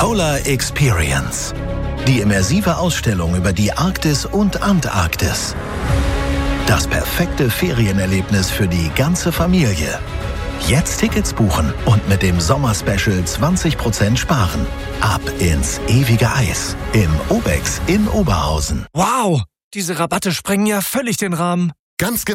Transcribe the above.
Polar Experience. Die immersive Ausstellung über die Arktis und Antarktis. Das perfekte Ferienerlebnis für die ganze Familie. Jetzt Tickets buchen und mit dem Sommerspecial 20% sparen. Ab ins ewige Eis im Obex in Oberhausen. Wow, diese Rabatte sprengen ja völlig den Rahmen. Ganz genau.